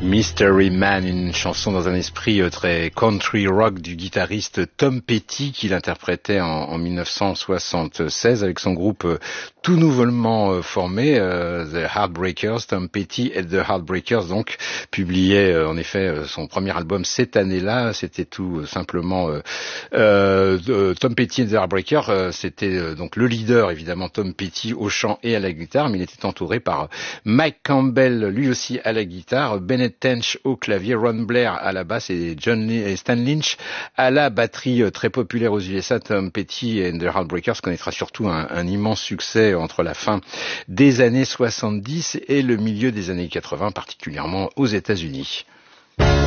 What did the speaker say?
Mystery Man, une chanson dans un esprit très country rock du guitariste Tom Petty qui l'interprétait en 1976 avec son groupe tout nouvellement formé, The Heartbreakers. Tom Petty et The Heartbreakers donc publiait en effet son premier album cette année-là. C'était tout simplement Tom Petty et The Heartbreakers. C'était donc le leader évidemment Tom Petty au chant et à la guitare, mais il était entouré par Mike Campbell, lui aussi à la guitare, Bennett Tench au clavier, Ron Blair à la basse et Stan Lynch à la batterie. Très populaire aux USA, Tom Petty et The Heartbreakers connaîtra surtout un immense succès entre la fin des années 70 et le milieu des années 80, particulièrement aux États-Unis.